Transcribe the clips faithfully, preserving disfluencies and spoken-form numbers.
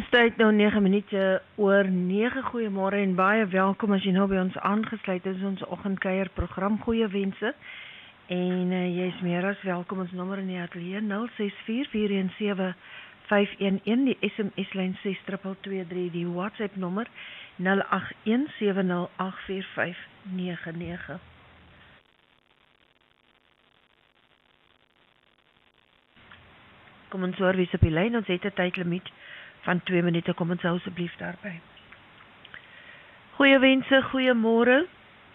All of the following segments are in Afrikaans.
Ons tyd nou nege minute oor nege. Goeiemôre en baie welkom as jy nou by ons aangesluit is, ons oggendkuier program Goeie Wense. En uh, jy is meer as welkom. Ons nommer in die ateljee nul ses vier vier een sewe vyf een een, die S M S-lyn ses twee twee drie, die WhatsApp nommer nul agt een sewe nul agt vier vyf nege nege. Kom ons hoor wie is op die lyn, ons het 'n tydlimiet van twee minute, kom ons hou asseblief daarby. Goeie wense, goeiemôre.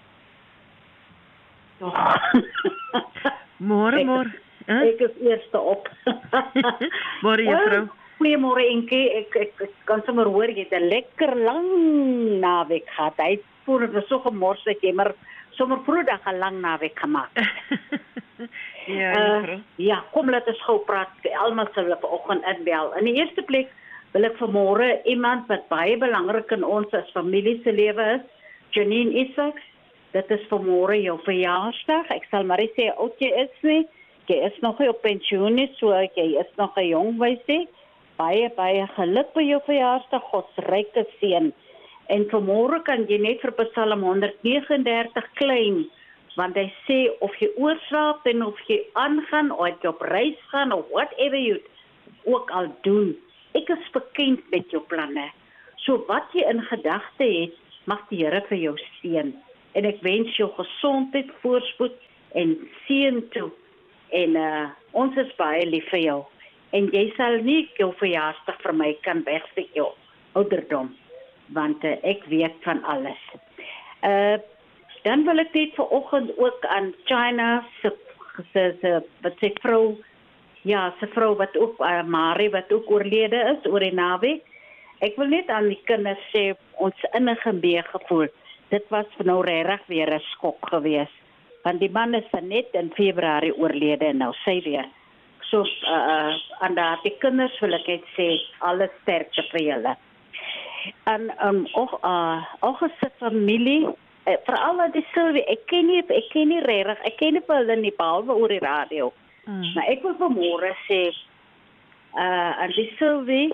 Môre, môre. Huh? Ek is eerste op. Môre juffrou. Goeiemôre Enkie, ek, ek, ek kan sommer hoor jy het 'n lekker lang naweek gehad. Hy voor het was so gemors dat jy maar sommer vroeg 'n lang naweek gemaak. ja, juffrou. Uh, ja, kom laat ons gou praat. Almal sal op oggend inbel. In die eerste plek wil ek vanmôre iemand wat baie belangrik in ons as familie se lewe is, Janine Isaacs. Dit is vanmôre jou verjaarsdag. Ek sal maar sê oud jy is nie. Jy is nog op pensioen nie, so jy is nog 'n jong wysie. Baie baie geluk by jou verjaarsdag. God se ryke seën. En vanmôre kan jy net vir Psalm honderd vyf nege klein, want hy sê of jy oorslaap en of jy aangaan of jy op reis gaan of whatever jy ook al doen. Ek is bekend met jou planne. So wat jy in gedagte het, mag die Here vir jou seën. En ek wens jou gesondheid, voorspoed en seën toe. En uh, ons is baie lief vir jou. En jy sal nie jou verjaarsdag vir my kan wegsteek jou ouderdom, want uh, ek weet van alles. Uh, dan wil ek net vanoggend ook aan China se se se wat sê vrou, ja, se vrou wat ook uh, Marie wat ook oorlede is oor die naweek. Ek wil net aan die kinders sê ons innige meegevoel. Dit was nou regtig weer 'n skok geweest. Want die man is net in Februarie oorlede en nou sy weer. So uh, aan die kinders wil ek net sê alle sterkte vir julle. En um, ook uh, ook as 'n familie, uh, veral aan die Sylvie, ek ken nie ek ken nie regtig, ek ken nie hulle nie behalwe oor die radio. Mm. Maar ek wil vanmôre sê uh, aan die Sylvie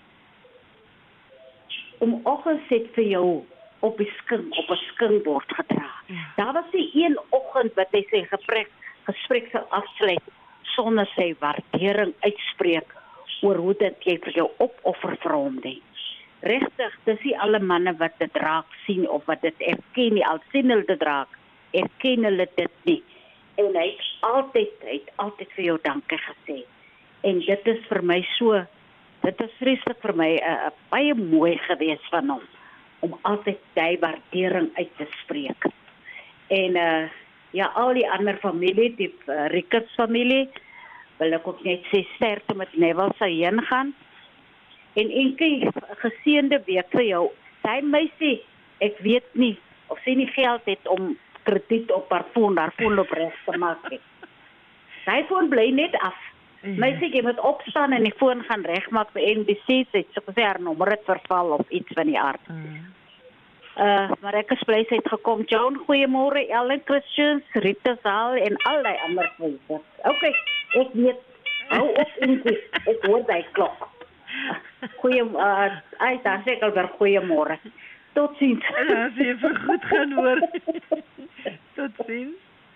om oggends het vir jou op die skink, op 'n skinkbord gedra. Ja. Daar was die een oggend wat hy sy gesprek, gesprek sal afsluit sonder sy waardering uitspreek oor hoe dit jy vir jou opoffer vir hom nie. Regtig, dis nie alle manne wat dit raak sien of wat dit erken nie, al sien hulle dit raak, erken hulle dit nie. En hy het altyd, hy het altyd vir jou dankie gesê. En dit is vir my so, dit is vreeslik vir my uh, baie mooi geweest van hom, om altyd die waardering uit te spreek. En uh, ja, al die ander familie, die uh, Rickards familie, wil ek ook net sê sterkte met Neville sal heen gaan. En enkie geseënde week vir jou. Sy meisie, ek weet nie, of sy nie geld het om krediet op haar foon, haar foon op reg te maak nie. Sy foon bly net af. Mm-hmm. Meisie, jy moet opstaan en die foon gaan regmaak by N B C, sy het so gesê haar nommer het verval of iets van die aard. Mm. Uh, maar ek is bly sy het gekom. Joan, goeiemôre, Ellen Christians, Rita Zaal en al die ander mense. Ok, ek weet, hou op Enkie, ek hoor die klok. Goeie, uh, ai, daar sê ek alweer goeiemôre. Tot ziens. Ja, as jy vir goed gaan hoor. Tot ziens.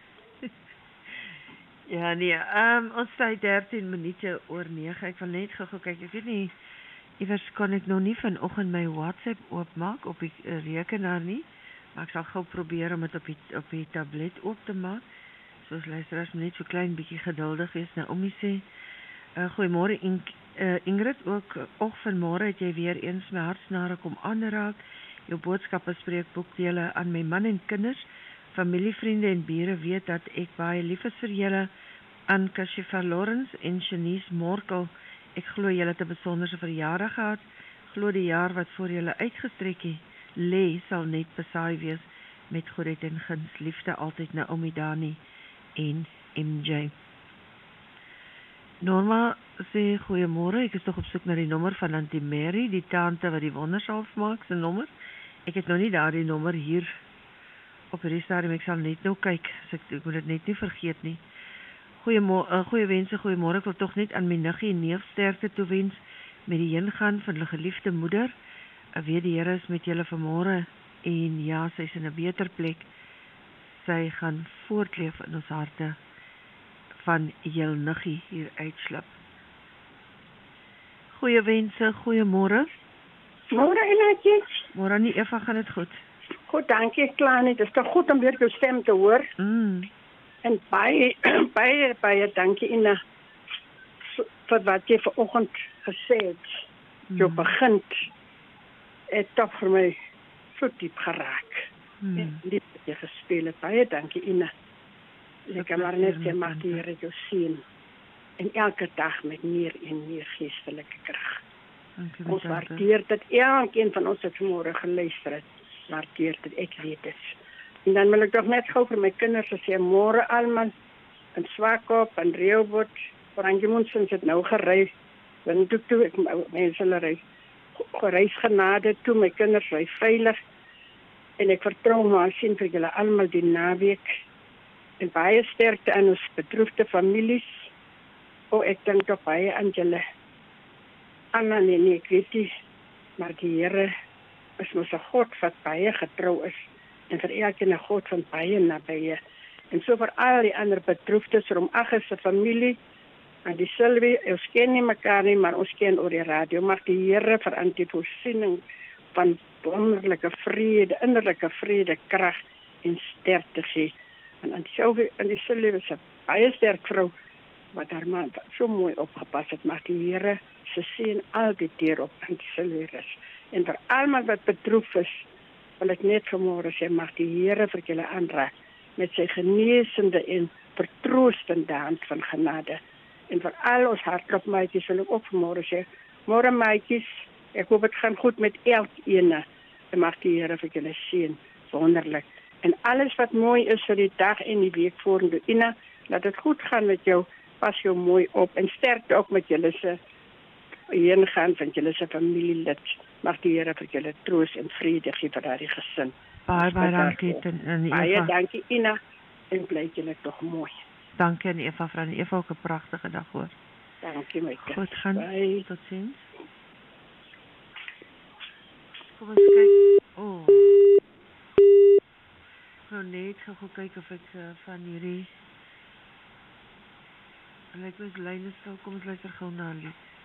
Ja, nee, um, ons tyd dertien minute oor nege. Ek wil net gou kyk, ek weet nie, iewers kan ek nou nie vanoggend my WhatsApp oopmaak op die uh, rekenaar nie, maar ek sal gou probeer om dit op die, op die tablet oop te maak. Soos luisteraars net so klein bietjie geduldig wees. Nou, om jy sê, uh, goeiemôre In, uh, Ingrid, ook ook vanmôre het jy weer eens my hartsnare kom aanraak. Jou boodskappe spreek boekdele aan my man en kinders, familievriende en bure weet dat ek baie lief is vir julle, aan Kashifa Lawrence en Shanice Morkel. Ek glo julle het 'n besonderse verjaardag gehad. Glo die jaar wat voor julle uitgestrek het, lê sal net besaai wees met goedheid en guns. Liefde altyd Naomi Dani en M J. Norma sê goeiemôre, ek is nog op soek na die nommer van Auntie Mary, die tante wat die wonders afmaak, se nommer. Ek het nou nie daardie nommer hier op hierdie stadium, ek sal net nou kyk, so ek, ek moet dit net nie vergeet nie. Goeiemôre, uh, goeie wense, goeiemôre, ek wil tog net aan my niggie en neef sterkte toewens met die heengaan van hulle geliefde moeder. Ek weet die Here is met julle vanmôre en ja, sy is in 'n beter plek. Sy gaan voortleef in ons harte van heel niggie hier uitslip. Goeie wense, goeiemôre. Môre Enaatjie. Môre nie Eva, gaan dit goed? Goed, dankie Klein. Dit is toch goed om weer jou stem te hoor. Mm. En baie baie baie dankie Ina vir wat jy vanoggend gesê het. Mm. Jou begin het toch vir my so diep geraak. Mm. En diep wat jy gespeel het. Baie dankie Ina. Ek kan maar net sê mag die Here jou sien. En elke dag met meer en meer geestelike krag. Ons waardeer dat elkeen van ons het vanmôre geluister het. Waardeer dit, ek weet het. En dan wil ek toch net gou vir my kinders sê, môre almal, in Swakop, in Rehoboth, Oranjemondsins het nou gereis, want toe toe, ek mense hulle reis, gereis genade toe, my kinders ry veilig, en ek vertrou maar sien vir julle almal die naweek, en baie sterkte aan ons bedroefde families, o, ek dink toch baie aan julle, Anna, nee, nee, ek weet nie, maar die Here is mos 'n God wat baie getrou is, en vir elkeen 'n God van baie nabye, en so vir al die ander bedroefdes, vir hom Agnes se familie, en die Sylvie, ons ken nie mekaar nie, maar ons ken oor die radio, mag die Here vir aan die voorsiening van wonderlike vrede, innerlike vrede, krag en sterkte gee, en aan die Sylvie, en die Sylvie is 'n baie sterk vrou, wat haar man so mooi opgepas het, mag die Here se seën altyd deur op aan die Sylvie is. En vir almal wat bedroef is, wil ek net vanmôre sê, mag die Here vir julle aanraak met sy genesende en vertroostende hand van genade. En vir al ons hartklopmaatjies wil ek ook vanmôre sê, môre maatjies, ek hoop dit gaan goed met elkeen. En mag die Here vir julle seën, wonderlik. En alles wat mooi is vir die dag en die week vorentoe, Ina, laat dit goed gaan met jou, pas jou mooi op en sterkte ook met julle se heen gaan van julle se familielid. Mag die Here vir julle troos en vrede gee vir daardie gesin. Baie baie dankie aan Eva. Baie dankie Ina en bly julle tog mooi. Dankie aan Eva, vrou Eva, ook 'n pragtige dag hoor. Dankie my kind. Goed gaan. Bye. Totsiens. Kom ons kyk. Oh. Nou net gou kyk of ek uh, van hierdie Lyk my lyne stil, kom ons luister gou na 'n lied.